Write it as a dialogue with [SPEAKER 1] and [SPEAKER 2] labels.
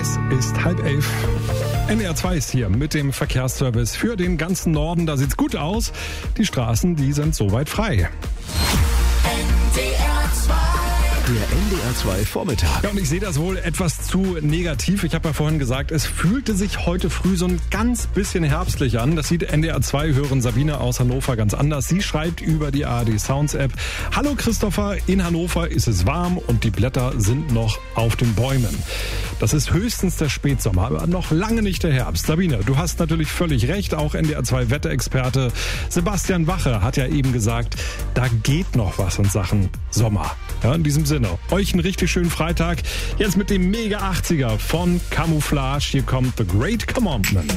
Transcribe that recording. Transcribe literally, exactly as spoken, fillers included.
[SPEAKER 1] Es ist halb elf. N D R zwei ist hier mit dem Verkehrsservice für den ganzen Norden. Da sieht's gut aus. Die Straßen, die sind soweit frei.
[SPEAKER 2] Der N D R zwei Vormittag.
[SPEAKER 1] Ja, und ich sehe das wohl etwas zu negativ. Ich habe ja vorhin gesagt, es fühlte sich heute früh so ein ganz bisschen herbstlich an. Das sieht N D R zwei Hörerin Sabine aus Hannover ganz anders. Sie schreibt über die A R D Sounds App: Hallo Christopher, in Hannover ist es warm und die Blätter sind noch auf den Bäumen. Das ist höchstens der Spätsommer, aber noch lange nicht der Herbst. Sabine, du hast natürlich völlig recht. Auch N D R zwei Wetterexperte Sebastian Wache hat ja eben gesagt, da geht noch was in Sachen Sommer. Ja, in diesem Sinne, euch einen richtig schönen Freitag. Jetzt mit dem Mega achtziger von Camouflage. Hier kommt The Great Commandment.